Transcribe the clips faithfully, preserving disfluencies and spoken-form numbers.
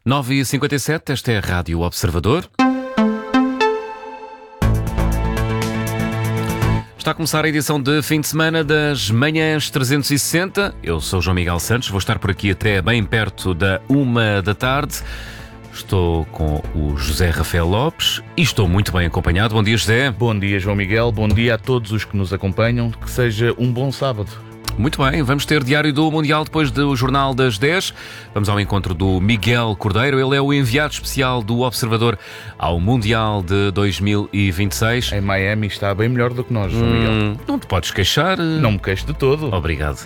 nove e cinquenta e sete, esta é a Rádio Observador. Está a começar a edição de fim de semana das Manhãs trezentos e sessenta. Eu sou o João Miguel Santos, vou estar por aqui até bem perto da uma da tarde. Estou com o José Rafael Lopes e estou muito bem acompanhado. Bom dia, José. Bom dia, João Miguel. Bom dia a todos os que nos acompanham. Que seja um bom sábado. Muito bem, vamos ter Diário do Mundial depois do Jornal das dez. Vamos ao encontro do Miguel Cordeiro. Ele é o enviado especial do Observador ao Mundial de dois mil e vinte e seis. Em Miami está bem melhor do que nós, João Miguel. Hum, não te podes queixar. Não me queixo de todo. Obrigado.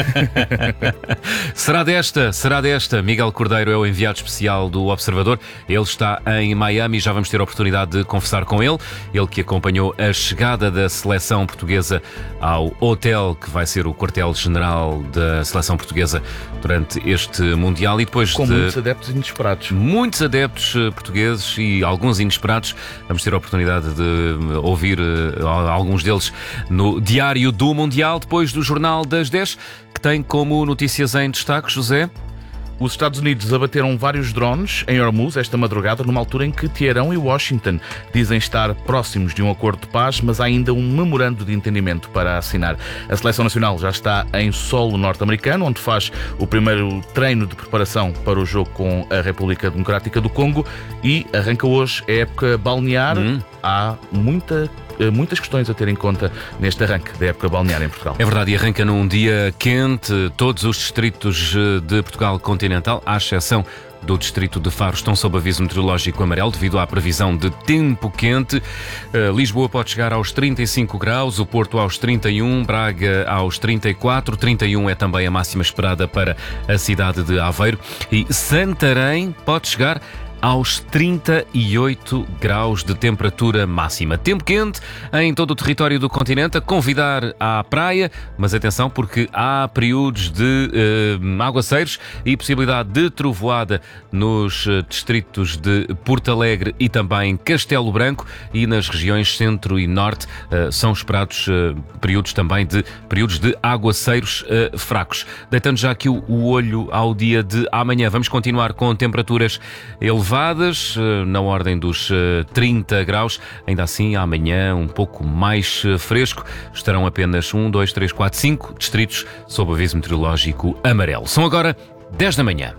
Será desta, será desta. Miguel Cordeiro é o enviado especial do Observador. Ele está em Miami e já vamos ter a oportunidade de conversar com ele. Ele que acompanhou a chegada da seleção portuguesa ao hotel que vai ser o quartel general da seleção portuguesa durante este Mundial e depois com de muitos adeptos inesperados. Muitos adeptos portugueses e alguns inesperados. Vamos ter a oportunidade de ouvir uh, alguns deles no Diário do Mundial, depois do Jornal das dez, que tem como notícias em destaque, José. Os Estados Unidos abateram vários drones em Hormuz esta madrugada, numa altura em que Teherão e Washington dizem estar próximos de um acordo de paz, mas há ainda um memorando de entendimento para assinar. A Seleção Nacional já está em solo norte-americano, onde faz o primeiro treino de preparação para o jogo com a República Democrática do Congo e arranca hoje a época balnear. Hum. Há muita muitas questões a ter em conta neste arranque da época balnear em Portugal. É verdade, e arranca num dia quente. Todos os distritos de Portugal continental, à exceção do distrito de Faro, estão sob aviso meteorológico amarelo devido à previsão de tempo quente. Uh, Lisboa pode chegar aos trinta e cinco graus, o Porto aos trinta e um, Braga aos trinta e quatro, trinta e um é também a máxima esperada para a cidade de Aveiro e Santarém pode chegar aos trinta e oito graus de temperatura máxima. Tempo quente em todo o território do continente, a convidar à praia, mas atenção porque há períodos de uh, aguaceiros e possibilidade de trovoada nos uh, distritos de Porto Alegre e também Castelo Branco, e nas regiões centro e norte uh, são esperados uh, períodos também de períodos de aguaceiros uh, fracos. Deitando já aqui o, o olho ao dia de amanhã, vamos continuar com temperaturas elevadas na ordem dos trinta graus. Ainda assim, amanhã um pouco mais fresco. Estarão apenas um, dois, três, quatro, cinco distritos sob aviso meteorológico amarelo. São agora dez da manhã.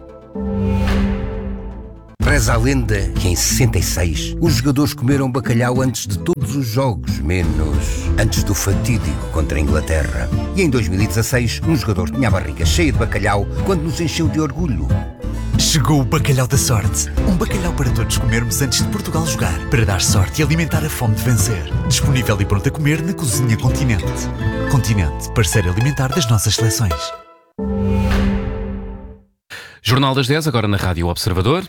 Reza a lenda que em sessenta e seis os jogadores comeram bacalhau antes de todos os jogos, menos antes do fatídico contra a Inglaterra. E em dois mil e dezasseis, um jogador tinha a barriga cheia de bacalhau quando nos encheu de orgulho. Chegou o Bacalhau da Sorte. Um bacalhau para todos comermos antes de Portugal jogar, para dar sorte e alimentar a fome de vencer. Disponível e pronto a comer na Cozinha Continente. Continente, parceiro alimentar das nossas seleções. Jornal das dez, agora na Rádio Observador.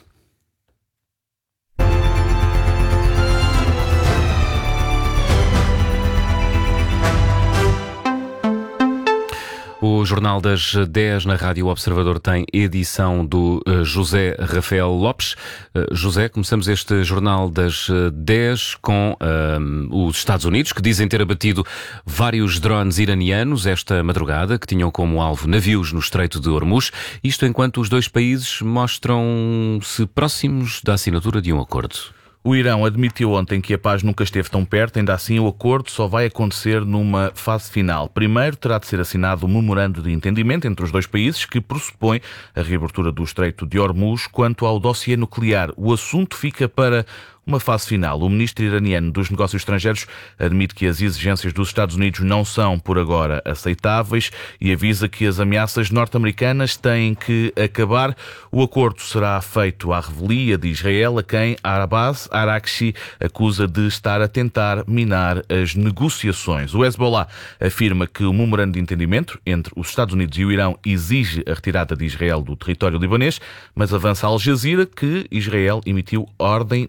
O Jornal das dez na Rádio Observador tem edição do uh, José Rafael Lopes. Uh, José, começamos este Jornal das dez com uh, os Estados Unidos, que dizem ter abatido vários drones iranianos esta madrugada, que tinham como alvo navios no Estreito de Hormuz. Isto enquanto os dois países mostram-se próximos da assinatura de um acordo. O Irão admitiu ontem que a paz nunca esteve tão perto, ainda assim o acordo só vai acontecer numa fase final. Primeiro terá de ser assinado um memorando de entendimento entre os dois países que pressupõe a reabertura do Estreito de Hormuz. Quanto ao dossiê nuclear, o assunto fica para uma fase final. O ministro iraniano dos Negócios Estrangeiros admite que as exigências dos Estados Unidos não são, por agora, aceitáveis e avisa que as ameaças norte-americanas têm que acabar. O acordo será feito à revelia de Israel, a quem Abbas Araghchi acusa de estar a tentar minar as negociações. O Hezbollah afirma que o memorando de entendimento entre os Estados Unidos e o Irão exige a retirada de Israel do território libanês, mas avança a Al Jazeera que Israel emitiu ordem de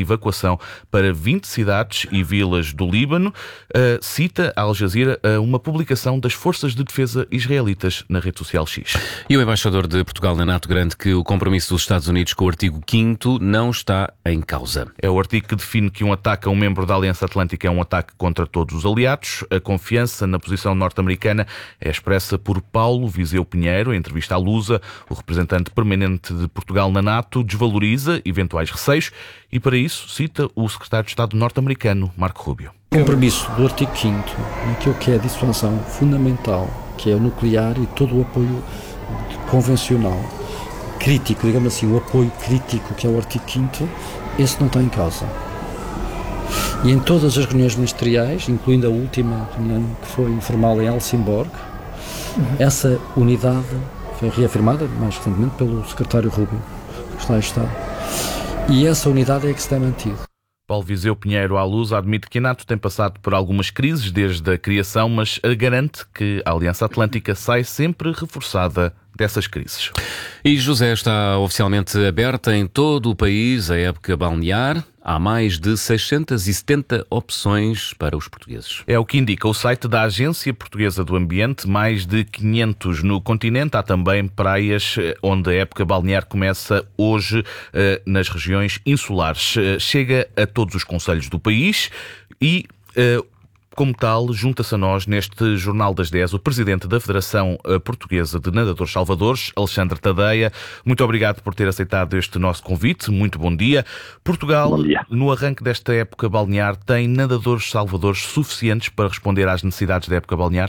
evacuação para vinte cidades e vilas do Líbano. Uh, cita a Al Jazeera uh, uma publicação das Forças de Defesa israelitas na rede social X. E o embaixador de Portugal na NATO garante que o compromisso dos Estados Unidos com o artigo quinto não está em causa. É o artigo que define que um ataque a um membro da Aliança Atlântica é um ataque contra todos os aliados. A confiança na posição norte-americana é expressa por Paulo Viseu Pinheiro. Em entrevista à Lusa, o representante permanente de Portugal na NATO desvaloriza eventuais receios e, para isso, cita o secretário de Estado norte-americano, Marco Rubio. O compromisso do artigo quinto naquilo que é a dissuasão fundamental, que é o nuclear e todo o apoio convencional, crítico, digamos assim, o apoio crítico que é o artigo quinto, esse não está em causa. E em todas as reuniões ministeriais, incluindo a última reunião que foi informal em Helsingborg, uhum. essa unidade foi reafirmada mais recentemente pelo secretário Rubio, que está em Estado. E essa unidade é que se tem mantido. Paulo Viseu Pinheiro à Luz admite que a NATO tem passado por algumas crises desde a criação, mas garante que a Aliança Atlântica sai sempre reforçada dessas crises. E José, está oficialmente aberta em todo o país a época balnear. Há mais de seiscentas e setenta opções para os portugueses. É o que indica o site da Agência Portuguesa do Ambiente. Mais de quinhentos no continente. Há também praias onde a época balnear começa hoje nas regiões insulares. Chega a todos os concelhos do país e... Como tal, junta-se a nós neste Jornal das dez o Presidente da Federação Portuguesa de Nadadores Salvadores, Alexandre Tadeia. Muito obrigado por ter aceitado este nosso convite. Muito bom dia. Portugal, bom dia. No arranque desta época balnear, tem nadadores salvadores suficientes para responder às necessidades da época balnear?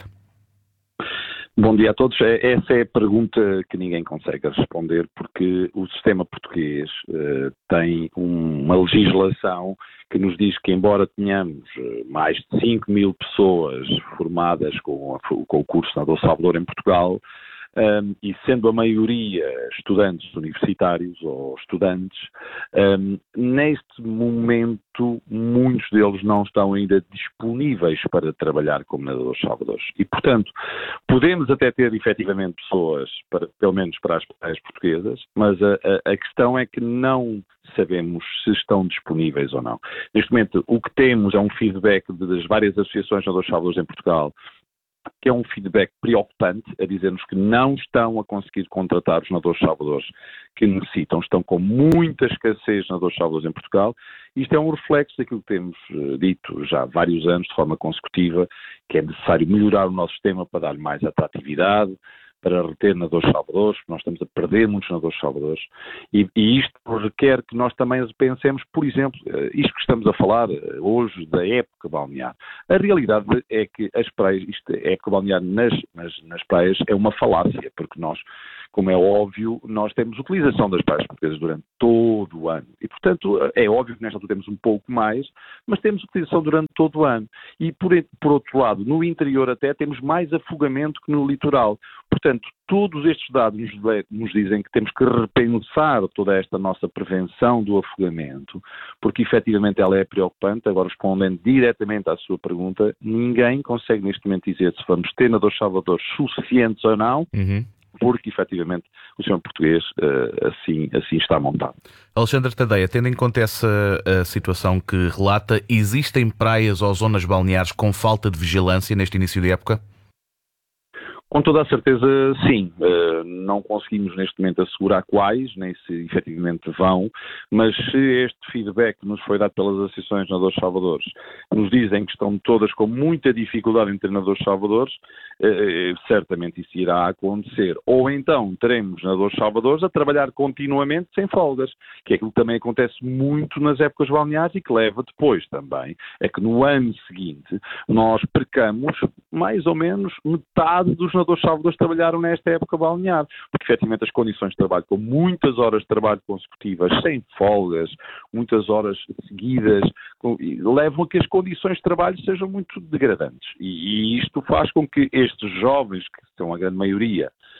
Bom dia a todos. Essa é a pergunta que ninguém consegue responder, porque o sistema português uh, tem uma legislação que nos diz que, embora tenhamos mais de cinco mil pessoas formadas com, a, com o curso Nadador Salvador em Portugal, Um, e sendo a maioria estudantes universitários ou estudantes, um, neste momento muitos deles não estão ainda disponíveis para trabalhar como nadadores salvadores. E, portanto, podemos até ter efetivamente pessoas, para, pelo menos para as praias portuguesas, mas a, a, a questão é que não sabemos se estão disponíveis ou não. Neste momento, o que temos é um feedback das várias associações de nadadores salvadores em Portugal, que é um feedback preocupante, a dizer-nos que não estão a conseguir contratar os nadadores salvadores que necessitam, estão com muita escassez de nadadores salvadores em Portugal. Isto é um reflexo daquilo que temos uh, dito já há vários anos, de forma consecutiva, que é necessário melhorar o nosso sistema para dar mais atratividade, para reter nadadores salvadores, porque nós estamos a perder muitos nadadores salvadores, e, e isto requer que nós também pensemos, por exemplo, isto que estamos a falar hoje da época balnear. A realidade é que as praias, isto, a época balnear nas, nas, nas praias é uma falácia, porque nós, como é óbvio, nós temos utilização das praias portuguesas durante todo o ano. E, portanto, é óbvio que nesta altura temos um pouco mais, mas temos utilização durante todo o ano. E, por, por outro lado, no interior até temos mais afogamento que no litoral. Portanto, todos estes dados nos, nos dizem que temos que repensar toda esta nossa prevenção do afogamento, porque efetivamente ela é preocupante. Agora, respondendo diretamente à sua pergunta, ninguém consegue neste momento dizer se vamos ter nadadores salvadores suficientes ou não, uhum. porque efetivamente o sistema português uh, assim, assim está montado. Alexandre Tadeia, tendo em conta essa a situação que relata, existem praias ou zonas balneares com falta de vigilância neste início de época? Com toda a certeza, sim. Uh, não conseguimos neste momento assegurar quais, nem se efetivamente vão, mas se este feedback que nos foi dado pelas associações de nadadores salvadores nos dizem que estão todas com muita dificuldade em ter nadadores salvadores, uh, certamente isso irá acontecer. Ou então teremos nadadores salvadores a trabalhar continuamente sem folgas, que é aquilo que também acontece muito nas épocas balneares e que leva depois também, é que no ano seguinte nós percamos mais ou menos metade dos nadadores salvadores trabalharam nesta época balnear, porque efetivamente as condições de trabalho, com muitas horas de trabalho consecutivas, sem folgas, muitas horas seguidas, com, levam a que as condições de trabalho sejam muito degradantes. E, e isto faz com que estes jovens, que são a grande maioria,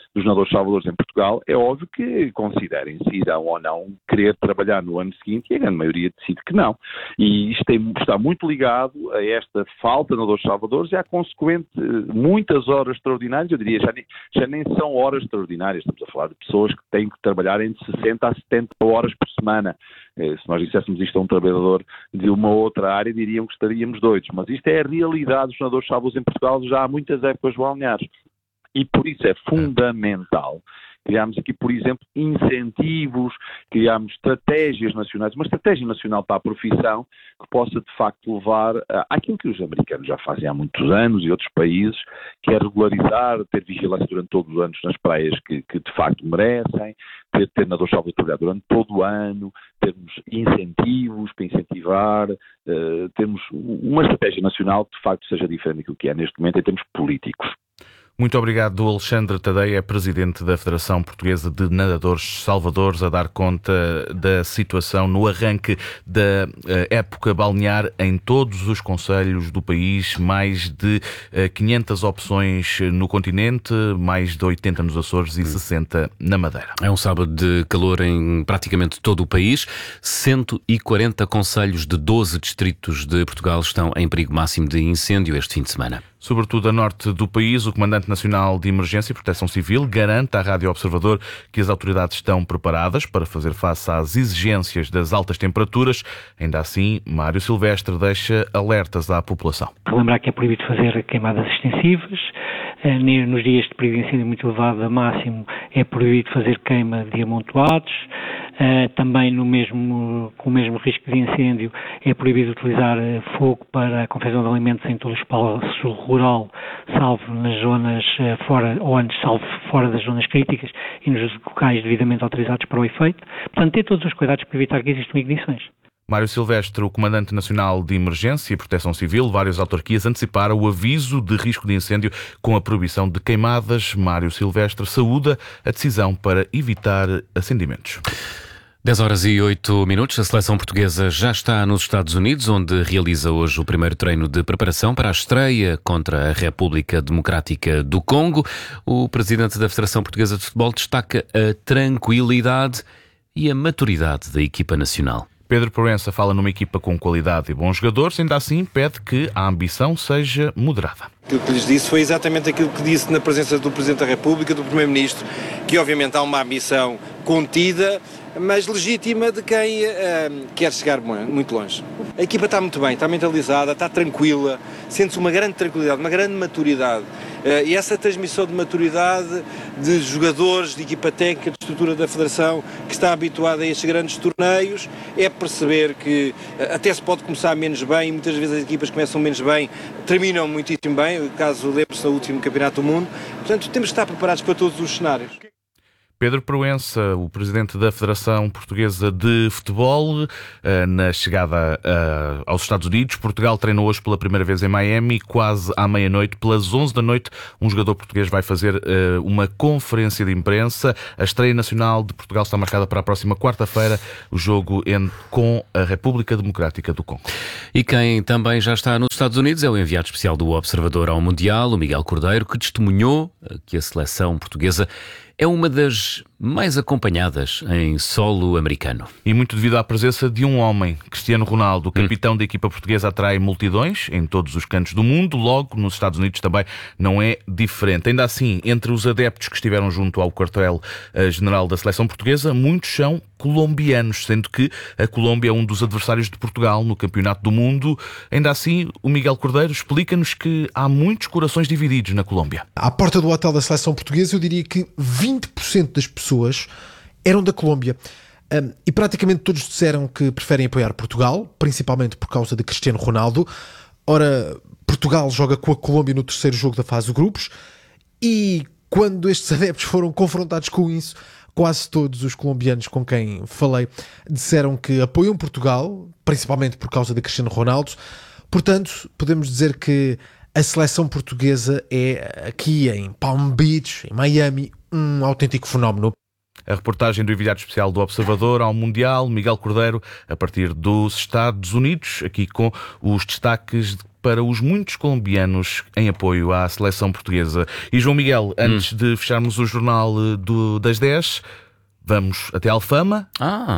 dos nadadores salvadores em Portugal, é óbvio que considerem se irão ou não querer trabalhar no ano seguinte, e a grande maioria decide que não. E isto tem, está muito ligado a esta falta de nadadores salvadores e à consequente muitas horas extraordinárias, eu diria, já nem, já nem são horas extraordinárias, estamos a falar de pessoas que têm que trabalhar entre sessenta a setenta horas por semana. Se nós disséssemos isto a um trabalhador de uma outra área, diriam que estaríamos doidos, mas isto é a realidade dos nadadores salvadores em Portugal já há muitas épocas balneares. E por isso é fundamental criámos aqui, por exemplo, incentivos, criámos estratégias nacionais, uma estratégia nacional para a profissão que possa, de facto, levar àquilo que os americanos já fazem há muitos anos e outros países, que é regularizar, ter vigilância durante todos os anos nas praias que, que de facto merecem, ter, ter nadadores salvadores a trabalhar durante todo o ano, termos incentivos para incentivar, uh, termos uma estratégia nacional que, de facto, seja diferente daquilo que é neste momento em termos políticos. Muito obrigado, Alexandre Tadeia, presidente da Federação Portuguesa de Nadadores Salvadores, a dar conta da situação no arranque da época balnear em todos os concelhos do país. Mais de quinhentas opções no continente, mais de oitenta nos Açores e sessenta na Madeira. É um sábado de calor em praticamente todo o país. cento e quarenta concelhos de doze distritos de Portugal estão em perigo máximo de incêndio este fim de semana. Sobretudo a norte do país, o Comandante Nacional de Emergência e Proteção Civil garante à Rádio Observador que as autoridades estão preparadas para fazer face às exigências das altas temperaturas. Ainda assim, Mário Silvestre deixa alertas à população. Lembrar que é proibido fazer queimadas extensivas. Nos dias de período de incêndio muito elevado a máximo é proibido fazer queima de amontoados. Uh, também no mesmo, com o mesmo risco de incêndio é proibido utilizar uh, fogo para a confecção de alimentos em todo o espaço rural, salvo nas zonas uh, fora, ou antes salvo fora das zonas críticas e nos locais devidamente autorizados para o efeito. Portanto, ter todos os cuidados para evitar que existam ignições. Mário Silvestre, o Comandante Nacional de Emergência e Proteção Civil, várias autarquias anteciparam o aviso de risco de incêndio com a proibição de queimadas. Mário Silvestre saúda a decisão para evitar acendimentos. dez horas e oito minutos. A seleção portuguesa já está nos Estados Unidos, onde realiza hoje o primeiro treino de preparação para a estreia contra a República Democrática do Congo. O presidente da Federação Portuguesa de Futebol destaca a tranquilidade e a maturidade da equipa nacional. Pedro Proença fala numa equipa com qualidade e bons jogadores, ainda assim pede que a ambição seja moderada. Aquilo que lhes disse foi exatamente aquilo que disse na presença do Presidente da República, do Primeiro-Ministro, que obviamente há uma ambição contida, mas legítima de quem uh, quer chegar muito longe. A equipa está muito bem, está mentalizada, está tranquila, sente-se uma grande tranquilidade, uma grande maturidade. Uh, e essa transmissão de maturidade de jogadores, de equipa técnica, de estrutura da Federação, que está habituada a estes grandes torneios, é perceber que uh, até se pode começar menos bem, muitas vezes as equipas começam menos bem, terminam muitíssimo bem, o caso lembre-se do último Campeonato do Mundo. Portanto, temos que estar preparados para todos os cenários. Pedro Proença, o presidente da Federação Portuguesa de Futebol, na chegada aos Estados Unidos. Portugal treinou hoje pela primeira vez em Miami, quase à meia-noite. Pelas onze da noite, um jogador português vai fazer uma conferência de imprensa. A estreia nacional de Portugal está marcada para a próxima quarta-feira, o jogo com a República Democrática do Congo. E quem também já está nos Estados Unidos é o enviado especial do Observador ao Mundial, o Miguel Cordeiro, que testemunhou que a seleção portuguesa é uma das mais acompanhadas em solo americano. E muito devido à presença de um homem, Cristiano Ronaldo, capitão hum. da equipa portuguesa, atrai multidões em todos os cantos do mundo. Logo, nos Estados Unidos também não é diferente. Ainda assim, entre os adeptos que estiveram junto ao quartel-general da seleção portuguesa, muitos são colombianos, sendo que a Colômbia é um dos adversários de Portugal no Campeonato do Mundo. Ainda assim, o Miguel Cordeiro explica-nos que há muitos corações divididos na Colômbia. À porta do hotel da seleção portuguesa, eu diria que vinte por cento das pessoas eram da Colômbia. Um, e praticamente todos disseram que preferem apoiar Portugal, principalmente por causa de Cristiano Ronaldo. Ora, Portugal joga com a Colômbia no terceiro jogo da fase de grupos e quando estes adeptos foram confrontados com isso, quase todos os colombianos com quem falei disseram que apoiam Portugal, principalmente por causa de Cristiano Ronaldo. Portanto, podemos dizer que a seleção portuguesa é aqui em Palm Beach, em Miami, um autêntico fenómeno. A reportagem do enviado especial do Observador ao Mundial, Miguel Cordeiro, a partir dos Estados Unidos, aqui com os destaques para os muitos colombianos em apoio à seleção portuguesa. E João Miguel, antes hum. de fecharmos o jornal do, das dez, vamos até Alfama. Ah.